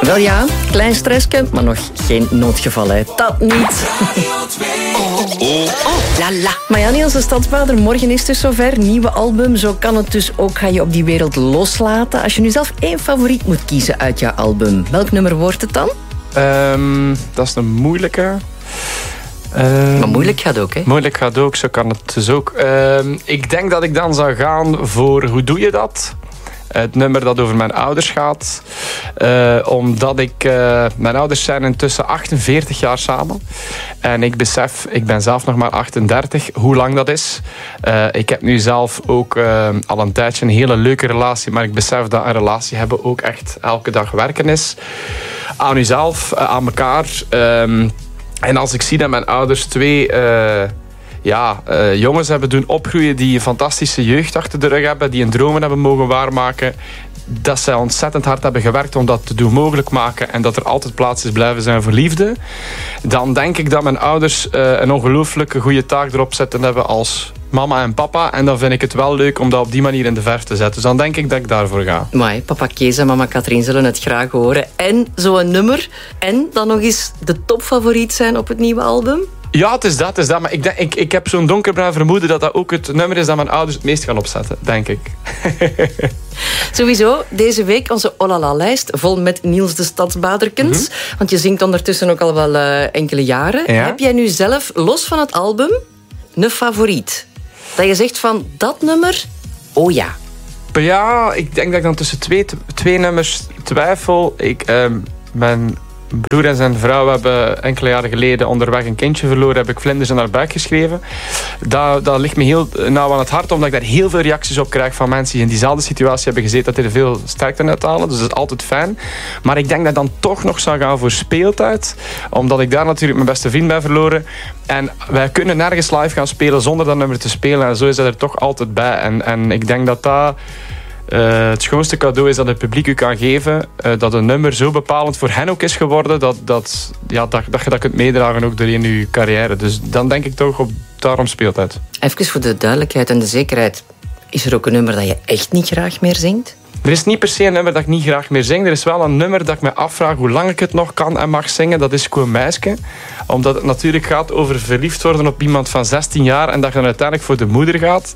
Wel ja, klein stressje, maar nog geen noodgeval, hè. Dat niet. La la. Maar ja, Niels de Stadsbader, morgen is het dus zover. Nieuwe album, zo kan het dus ook. Ga je op die wereld loslaten. Als je nu zelf één favoriet moet kiezen uit jouw album, welk nummer wordt het dan? Dat is een moeilijke. Maar moeilijk gaat ook, hè? Moeilijk gaat ook, zo kan het dus ook. Ik denk dat ik dan zou gaan voor Hoe doe je dat? Het nummer dat over mijn ouders gaat. Omdat mijn ouders zijn intussen 48 jaar samen. En ik besef, ik ben zelf nog maar 38, hoe lang dat is. Ik heb nu zelf ook al een tijdje een hele leuke relatie. Maar ik besef dat een relatie hebben ook echt elke dag werken is. Aan uzelf, aan elkaar. En als ik zie dat mijn ouders twee jongens hebben doen opgroeien die een fantastische jeugd achter de rug hebben, die hun dromen hebben mogen waarmaken, dat zij ontzettend hard hebben gewerkt om dat te doen mogelijk maken en dat er altijd plaats is blijven zijn voor liefde, dan denk ik dat mijn ouders een ongelooflijke goede taak erop zetten hebben als mama en papa. En dan vind ik het wel leuk om dat op die manier in de verf te zetten. Dus dan denk ik dat ik daarvoor ga. Maar papa Kees en mama Katrien zullen het graag horen. En zo'n nummer. En dan nog eens de topfavoriet zijn op het nieuwe album. Ja, het is dat. Maar ik heb zo'n donkerbruin vermoeden dat dat ook het nummer is dat mijn ouders het meest gaan opzetten, denk ik. Sowieso, deze week onze Olala-lijst vol met Niels de Stadsbaderkens. Want je zingt ondertussen ook al wel enkele jaren. Ja? Heb jij nu zelf, los van het album, een favoriet? Dat je zegt van, dat nummer, oh ja. Ja, ik denk dat ik dan tussen twee nummers twijfel. Mijn broer en zijn vrouw hebben enkele jaren geleden onderweg een kindje verloren. Heb ik Vlinders in haar buik geschreven. Dat ligt me heel nauw aan het hart, omdat ik daar heel veel reacties op krijg van mensen die in diezelfde situatie hebben gezeten, dat die er veel sterkte uit halen. Dus dat is altijd fijn. Maar ik denk dat ik dan toch nog zou gaan voor Speeltijd. Omdat ik daar natuurlijk mijn beste vriend ben verloren. En wij kunnen nergens live gaan spelen zonder dat nummer te spelen. En zo is dat er toch altijd bij. En ik denk dat het schoonste cadeau is dat het publiek u kan geven. Dat een nummer zo bepalend voor hen ook is geworden dat je dat kunt meedragen ook doorheen uw carrière. Dus dan denk ik toch daarom Speeltijd. Even voor de duidelijkheid en de zekerheid. Is er ook een nummer dat je echt niet graag meer zingt? Er is niet per se een nummer dat ik niet graag meer zing. Er is wel een nummer dat ik me afvraag hoe lang ik het nog kan en mag zingen. Dat is Koen Meisje. Omdat het natuurlijk gaat over verliefd worden op iemand van 16 jaar en dat je dan uiteindelijk voor de moeder gaat.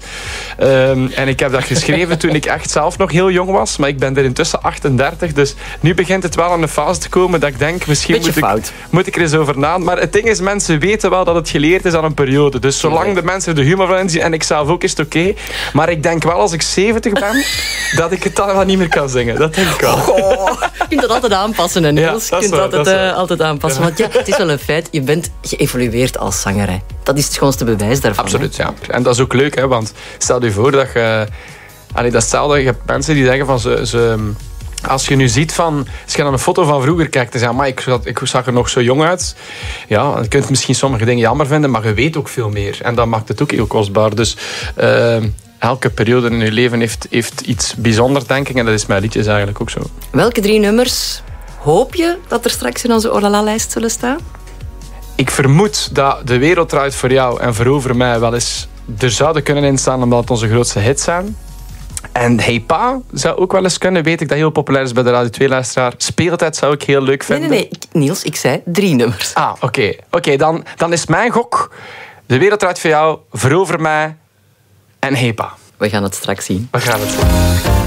En ik heb dat geschreven toen ik echt zelf nog heel jong was. Maar ik ben er intussen 38. Dus nu begint het wel aan een fase te komen dat ik denk, misschien moet ik er eens over na. Maar het ding is, mensen weten wel dat het geleerd is aan een periode. Dus zolang de mensen de humor van inzien, en ik zelf ook, is het oké. Maar ik denk wel als ik 70 ben, dat ik het dan wel niet meer kan zingen. Dat denk ik wel. Je kunt dat altijd aanpassen, hè, Niels. Ja, je kunt dat altijd aanpassen. Ja. Want ja, het is wel een feit, je bent geëvolueerd als zanger. Hè. Dat is het schoonste bewijs daarvan. Absoluut, hè? Ja. En dat is ook leuk, hè, want stel je voor dat je... dat is hetzelfde, je hebt mensen die zeggen van als je nu ziet van... Als je naar een foto van vroeger kijkt, dan zeg je, maar ik zag er nog zo jong uit. Ja, je kunt misschien sommige dingen jammer vinden, maar je weet ook veel meer. En dat maakt het ook heel kostbaar. Dus... elke periode in je leven heeft iets bijzonders, denk ik. En dat is mijn liedjes eigenlijk ook zo. Welke 3 nummers hoop je dat er straks in onze Olala-lijst zullen staan? Ik vermoed dat De Wereld Draait Voor Jou en Verover Mij wel eens er zouden kunnen instaan, omdat het onze grootste hits zijn. En Hey Pa zou ook wel eens kunnen. Weet ik dat heel populair is bij de Radio 2-luisteraar. Speeltijd zou ik heel leuk vinden. Nee. Niels, ik zei 3 nummers. Ah, oké. Dan is mijn gok De Wereld Draait Voor Jou, Verover Mij en Hey Pa. We gaan het straks zien. We gaan het zien.